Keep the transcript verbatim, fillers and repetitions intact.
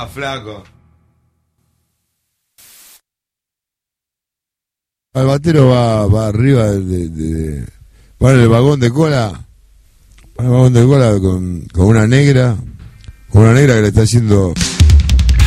Ah, flaco. El batero va, va arriba de, de, de, va en el vagón de cola, va en el vagón de cola con, con una negra, con una negra que le está haciendo